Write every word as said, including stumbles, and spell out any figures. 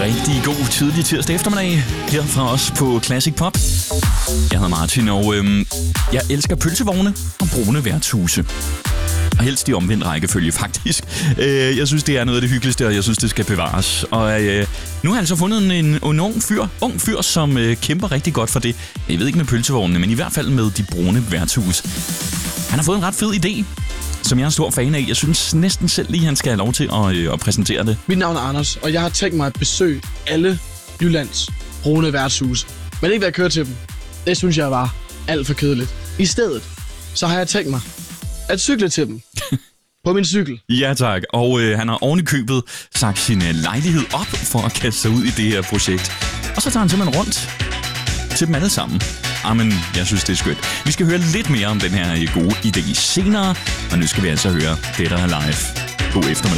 rigtig god tidlig tirsdag eftermiddag her fra os på Classic Pop. Jeg hedder Martin, og øhm, jeg elsker pølsevogne og brune værtshuse. Og helst i omvendt rækkefølge, faktisk. Øh, jeg synes, det er noget af det hyggeligste, og jeg synes, det skal bevares. Og øh, nu har jeg altså fundet en, en ung fyr, ung fyr som øh, kæmper rigtig godt for det. Jeg ved ikke med pølsevognene, men i hvert fald med de brune værtshus. Han har fået en ret fed idé, som jeg er en stor fan af. Jeg synes næsten selv lige, han skal have lov til at, øh, at præsentere det. Mit navn er Anders, og jeg har tænkt mig at besøge alle Jyllands brune værtshuse. Men ikke ved at køre til dem. Det synes jeg var alt for kedeligt. I stedet, så har jeg tænkt mig at cykle til dem. På min cykel. Ja tak, og øh, han har oven i købet sagt sin øh, lejlighed op for at kaste sig ud i det her projekt. Og så tager han simpelthen rundt til dem alle sammen. Jamen, jeg synes, det er skønt. Vi skal høre lidt mere om den her gode idé senere, og nu skal vi altså høre Dead or Alive. God eftermiddag.